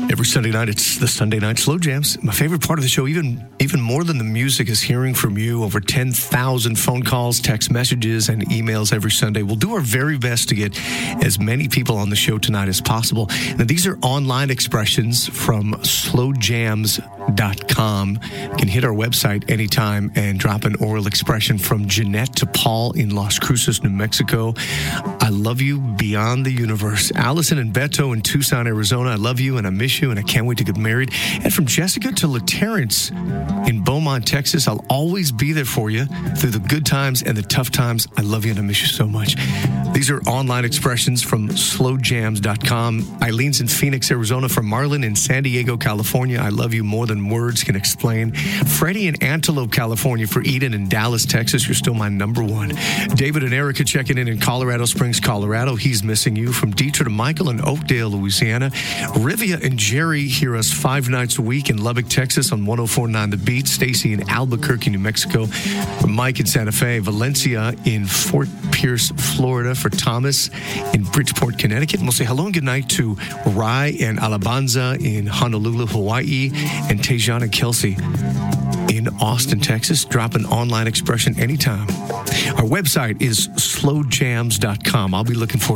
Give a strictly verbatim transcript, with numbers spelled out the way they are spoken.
Every Sunday night, it's the Sunday Night Slow Jams. My favorite part of the show, even even more than the music, is hearing from you. Over ten thousand phone calls, text messages, and emails every Sunday. We'll do our very best to get as many people on the show tonight as possible. Now, these are online expressions from slow jams dot com. You can hit our website anytime and drop an oral expression from Jeanette to Paul in Las Cruces, New Mexico. I love you beyond the universe. Allison and Beto in Tucson, Arizona. I love you and I miss you and I can't wait to get married. And from Jessica to LaTerrence in Beaumont, Texas. I'll always be there for you through the good times and the tough times. I love you and I miss you so much. These are online expressions from slow jams dot com. Eileen's in Phoenix, Arizona. From Marlon in San Diego, California. I love you more than words can explain. Freddie in Antelope, California. For Eden in Dallas, Texas. You're still my number one. David and Erica checking in in Colorado Springs, Colorado. He's missing you. From Dietrich to Michael in Oakdale, Louisiana. Rivia and Jerry hear us five nights a week in Lubbock, Texas on one oh four point nine The Beat. Stacy in Albuquerque, New Mexico. From Mike in Santa Fe. Valencia in Fort Pierce, Florida. For Thomas in Bridgeport, Connecticut. And we'll say hello and good night to Rai and Alabanza in Honolulu, Hawaii. And Tejan and Kelsey in Austin, Texas. Drop an online expression anytime. Our website is slow jams dot com. I'll be looking for